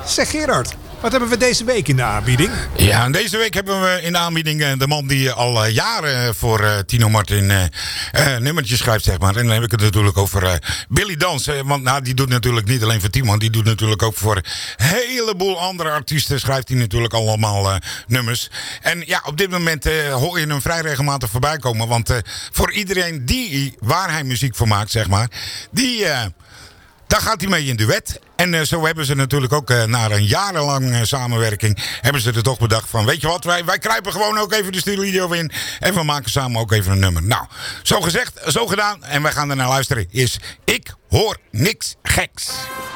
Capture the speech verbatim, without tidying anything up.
Zeg Gerard, wat hebben we deze week in de aanbieding? Ja, en deze week hebben we in de aanbieding uh, de man die al uh, jaren voor uh, Tino Martin uh, uh, nummertjes schrijft, zeg maar. En dan heb ik het natuurlijk over uh, Billy Dans. Uh, want nou, die doet natuurlijk niet alleen voor Timo, die doet natuurlijk ook voor een heleboel andere artiesten. Schrijft hij natuurlijk allemaal uh, nummers. En ja, op dit moment uh, hoor je hem vrij regelmatig voorbij komen. Want uh, voor iedereen die, waar hij muziek voor maakt, zeg maar, die... Uh, Daar gaat hij mee in duet. En uh, zo hebben ze natuurlijk ook uh, na een jarenlang uh, samenwerking... hebben ze er toch bedacht van... weet je wat, wij, wij kruipen gewoon ook even de studio in... en we maken samen ook even een nummer. Nou, zo gezegd, zo gedaan. En wij gaan er naar luisteren. Is Ik Hoor Niks Geks.